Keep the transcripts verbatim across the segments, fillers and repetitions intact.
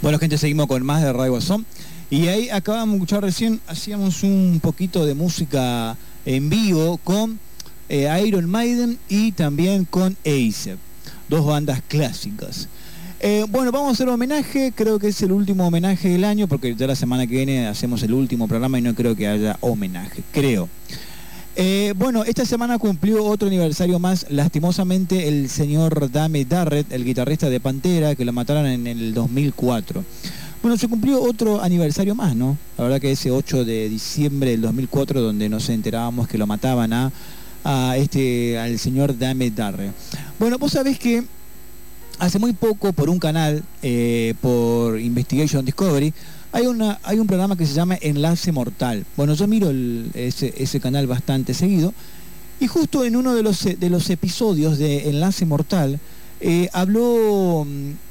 Bueno, gente, seguimos con más de Radio Guasón. Y ahí acabamos de escuchar recién, hacíamos un poquito de música en vivo con eh, Iron Maiden y también con Acep, dos bandas clásicas. Eh, bueno, vamos a hacer homenaje, creo que es el último homenaje del año, porque ya la semana que viene hacemos el último programa y no creo que haya homenaje, creo. Eh, bueno, esta semana cumplió otro aniversario más, lastimosamente, el señor Dame Darrett, el guitarrista de Pantera, que lo mataron en el dos mil cuatro. Bueno, se cumplió otro aniversario más, ¿no? La verdad que ese ocho de diciembre del dos mil cuatro, donde nos enterábamos que lo mataban a, a este, al señor Dame Darrett. Bueno, vos sabés que hace muy poco, por un canal, eh, por Investigation Discovery, hay, una, hay un programa que se llama Enlace Mortal. Bueno, yo miro el, ese, ese canal bastante seguido, y justo en uno de los, de los episodios de Enlace Mortal, eh, habló,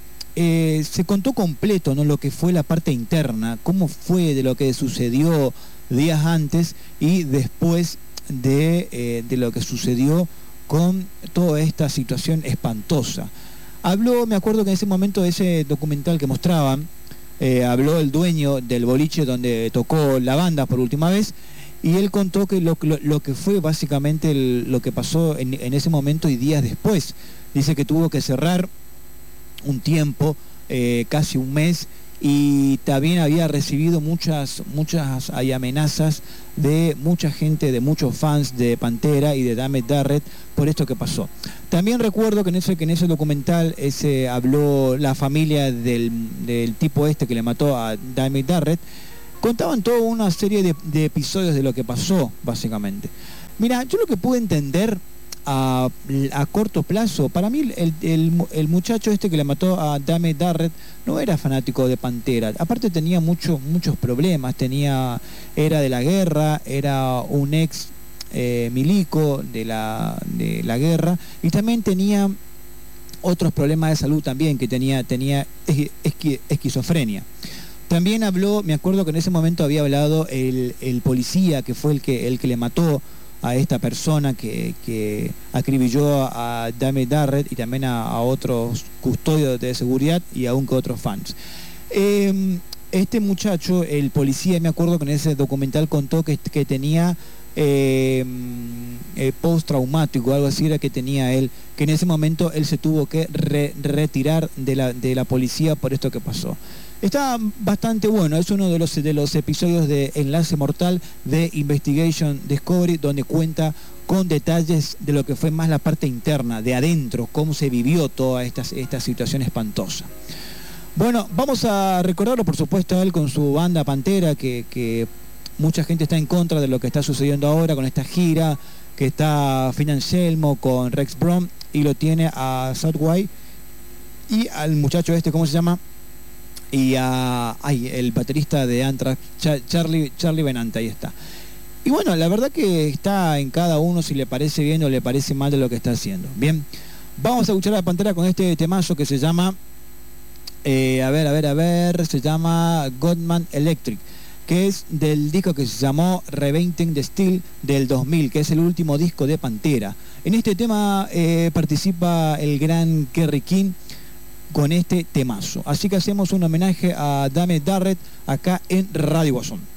eh, se contó completo, ¿no?, lo que fue la parte interna, cómo fue de lo que sucedió días antes y después de, eh, de lo que sucedió con toda esta situación espantosa. Habló, me acuerdo que en ese momento de ese documental que mostraban, eh, habló el dueño del boliche donde tocó la banda por última vez, y él contó que lo, lo, lo que fue básicamente el, lo que pasó en, en ese momento y días después. Dice que tuvo que cerrar un tiempo, eh, casi un mes, y también había recibido muchas, muchas hay amenazas de mucha gente, de muchos fans de Pantera y de Dame Darrett por esto que pasó. También recuerdo que en ese, que en ese documental ese, habló la familia del, del tipo este que le mató a Dame Darrett. Contaban toda una serie de, de episodios de lo que pasó, básicamente. Mira, yo lo que pude entender a, a corto plazo, para mí el, el, el muchacho este que le mató a Dame Darrett no era fanático de Pantera. Aparte tenía mucho, muchos problemas, tenía, era de la guerra, era un ex eh, milico de la, de la guerra, y también tenía otros problemas de salud también, que tenía, tenía esqui, esquizofrenia. También habló, me acuerdo que en ese momento había hablado el, el policía que fue el que, el que le mató a esta persona que, que acribilló a Dame Darrett y también a, a otros custodios de seguridad y aún que otros fans. Eh, este muchacho, el policía, me acuerdo que en ese documental contó que, que tenía eh, eh, post-traumático, algo así era que tenía él, que en ese momento él se tuvo que re, retirar de la, de la policía por esto que pasó. Está bastante bueno, es uno de los, de los episodios de Enlace Mortal de Investigation Discovery, donde cuenta con detalles de lo que fue más la parte interna, de adentro, cómo se vivió toda esta, esta situación espantosa. Bueno, vamos a recordarlo, por supuesto, a él con su banda Pantera, que, que mucha gente está en contra de lo que está sucediendo ahora con esta gira, que está Phil Anselmo con Rex Brown, y lo tiene a Southway, y al muchacho este, ¿cómo se llama?, y a ay, el baterista de Anthrax, Charlie, Charlie Benante, ahí está. Y bueno, la verdad que está en cada uno si le parece bien o le parece mal de lo que está haciendo. Bien, vamos a escuchar a Pantera con este temazo que se llama, eh, a ver, a ver, a ver, se llama Godman Electric, que es del disco que se llamó Reventing the Steel del dos mil, que es el último disco de Pantera. En este tema eh, participa el gran Kerry King con este temazo. Así que hacemos un homenaje a Dame Darrett acá en Radio Guasón.